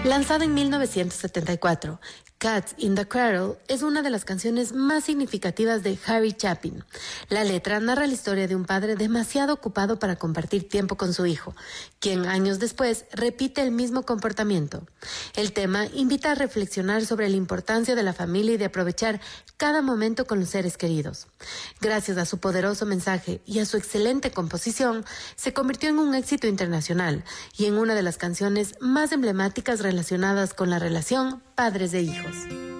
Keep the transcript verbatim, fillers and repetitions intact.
Lanzada en mil novecientos setenta y cuatro, Cats in the Cradle es una de las canciones más significativas de Harry Chapin. La letra narra la historia de un padre demasiado ocupado para compartir tiempo con su hijo, quien años después repite el mismo comportamiento. El tema invita a reflexionar sobre la importancia de la familia y de aprovechar cada momento con los seres queridos. Gracias a su poderoso mensaje y a su excelente composición, se convirtió en un éxito internacional y en una de las canciones más emblemáticas relacionadas con la relación padres e hijos.